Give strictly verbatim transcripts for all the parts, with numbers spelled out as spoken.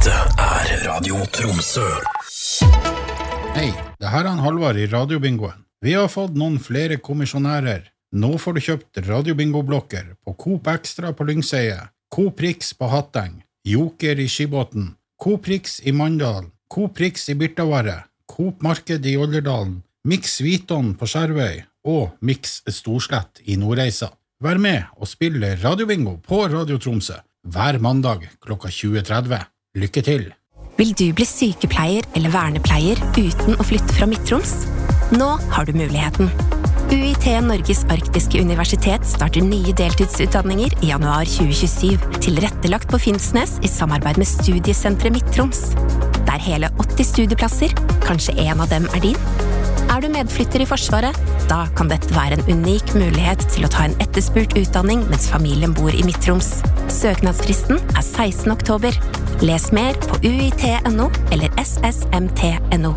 Dette er Radio Tromsø. Hei, det her er han Halvard i Radiobingoen. Vi har fått noen flere kommisjonærer. Nå får du kjøpt Radiobingo-blokker på Coop Extra på Lyngseie, Coop Rix på Hatteng, Joker i Skibåten, Coop Rix i Mandal, Coop Rix i Birtavare, Coop Marked i Olderdalen, Mix Viton på Skjervøy og Mix Storslett i Nordreisa. Vær med og spille Radiobingo på Radio Tromsø hver mandag klokka tjue tretti. Lykke til! Vil du bli sykepleier eller vernepleier uten å flytte fra Midt-Troms? Nå har du muligheten. U I T Norges Arktiske Universitet starter nye deltidsutdanninger i januar tjue tjuesyv, tilrettelagt på Finnsnes i samarbeid med Studiesentret Midt-Troms. Det er hele åtti studieplasser, kanskje en av dem er din? Er du medflytter i Forsvaret? Da kan dette være en unik mulighet til å ta en etterspurt utdanning mens familien bor i Midt-Troms. Søknadsfristen er sekstende oktober. Les mer på U I T punktum N O eller S S M T punktum N O.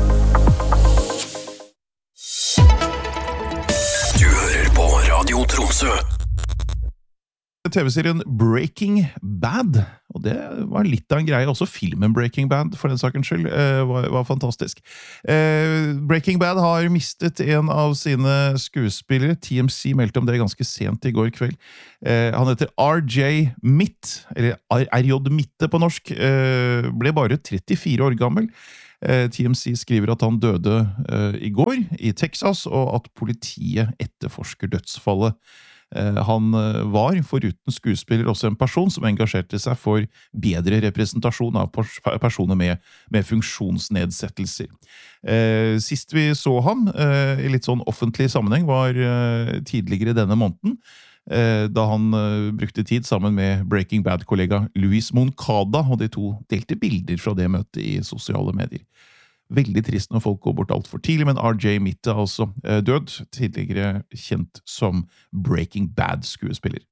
Du hører på Radio Tromsø. T V-serien Breaking Bad, og det var litt av en greie, også filmen Breaking Bad, for den sakens skyld, eh, var, var fantastisk. Eh, Breaking Bad har mistet en av sine skuespillere. T M C meldte om det ganske sent i går kveld. Eh, han heter R J Mitt, eller R J Mitte på norsk, eh, ble bare trettifire år gammel. Eh, T M C skriver at han døde eh, i går i Texas, og at politiet etterforsker dødsfallet. Han var, foruten skuespiller, også en person som engasjerte seg for bedre representasjon av personer med, med funksjonsnedsettelser. Eh, sist vi så ham eh, i litt sånn offentlig sammenheng var eh, tidligere denne måneden, eh, da han eh, brukte tid sammen med Breaking Bad-kollega Luis Moncada, og de to delte bilder fra det møtet i sosiale medier. Veldig trist når folk går bort alt for tidlig, men R J Mitte altså død, tidligere kjent som Breaking Bad-skuespiller.